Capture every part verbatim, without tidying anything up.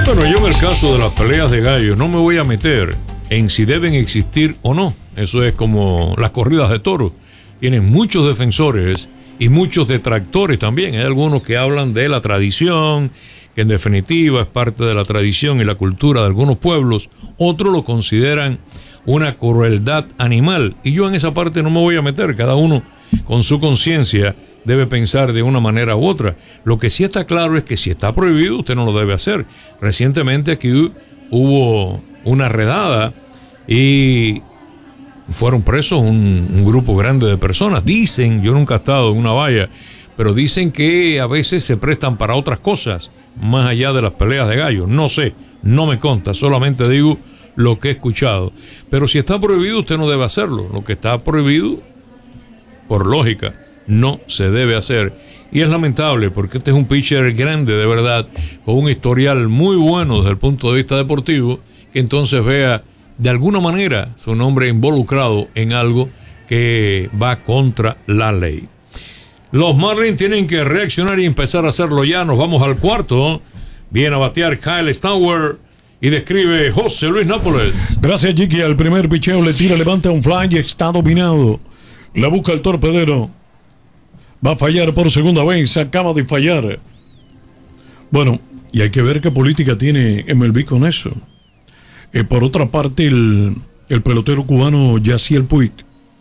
Bueno, yo en el caso de las peleas de gallos no me voy a meter en si deben existir o no. Eso es como las corridas de toros. Tienen muchos defensores y muchos detractores también. Hay algunos que hablan de la tradición, que en definitiva es parte de la tradición y la cultura de algunos pueblos. Otros lo consideran una crueldad animal. Y yo en esa parte no me voy a meter. Cada uno con su conciencia debe pensar de una manera u otra. Lo que sí está claro es que si está prohibido, usted no lo debe hacer. Recientemente aquí hubo una redada y fueron presos un, un grupo grande de personas. Dicen, yo nunca he estado en una valla, pero dicen que a veces se prestan para otras cosas, más allá de las peleas de gallos. No sé, no me consta, solamente digo lo que he escuchado. Pero si está prohibido, usted no debe hacerlo. Lo que está prohibido, por lógica, no se debe hacer. Y es lamentable porque este es un pitcher grande de verdad, con un historial muy bueno desde el punto de vista deportivo, que entonces vea de alguna manera su nombre involucrado en algo que va contra la ley. Los Marlins tienen que reaccionar y empezar a hacerlo ya. Nos vamos al cuarto. Viene a batear Kyle Stowers y describe José Luis Nápoles. Gracias, Chiqui. Al primer picheo le tira, levanta un fly y está dominado. La busca el torpedero. Va a fallar por segunda vez. Acaba de fallar. Bueno, y hay que ver qué política tiene M L B con eso. Eh, por otra parte, el, el pelotero cubano Yasiel Puig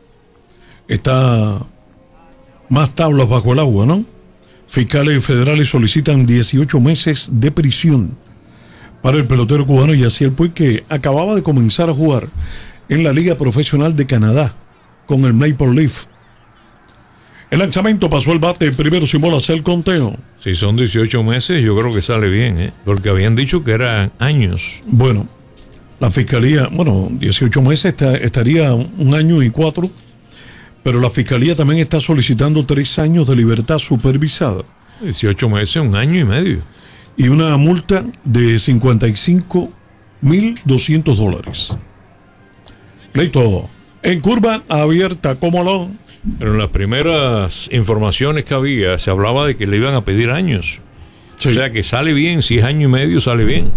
está más tablas bajo el agua, ¿no? Fiscales federales solicitan dieciocho meses de prisión para el pelotero cubano Yasiel Puig, que acababa de comenzar a jugar en la Liga Profesional de Canadá con el Maple Leaf. El lanzamiento pasó el bate, primero sin bola, hacer el conteo. Si son dieciocho meses, yo creo que sale bien, ¿eh? Porque habían dicho que eran años. Bueno, la fiscalía, bueno, dieciocho meses está, estaría un año y cuatro, pero la fiscalía también está solicitando tres años de libertad supervisada. dieciocho meses, un año y medio. Y una multa de cincuenta y cinco mil doscientos dólares. Listo. En curva abierta, ¿cómo lo? Pero en las primeras informaciones que había, se hablaba de que le iban a pedir años. Sí. O sea que sale bien, si es año y medio, sale bien.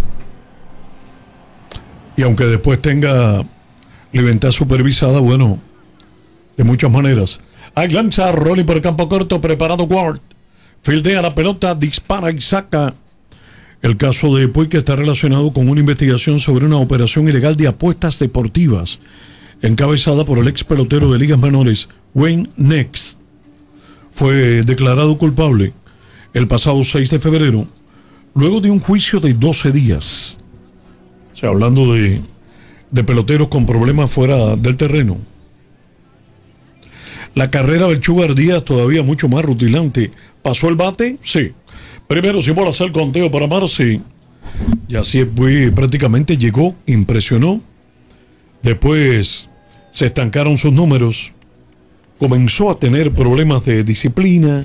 Y aunque después tenga libertad supervisada, bueno, de muchas maneras. Hay lanza, rolling por el campo corto, preparado Ward. Fildea la pelota, dispara y saca. El caso de Puig está relacionado con una investigación sobre una operación ilegal de apuestas deportivas, encabezada por el ex pelotero de ligas menores, Wayne Next. Fue declarado culpable el pasado seis de febrero, luego de un juicio de doce días. O sea, hablando de, de peloteros con problemas fuera del terreno. La carrera del Chugar Díaz todavía mucho más rutilante. ¿Pasó el bate? Sí. Primero sin bola hacer el conteo para Marcy. Y así fue, prácticamente llegó, impresionó. Después se estancaron sus números. Comenzó a tener problemas de disciplina.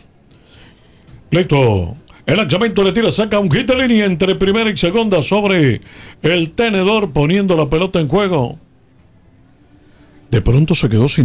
Listo. El lanzamiento le tira, saca un hit de línea entre primera y segunda sobre el tenedor, poniendo la pelota en juego. De pronto se quedó sin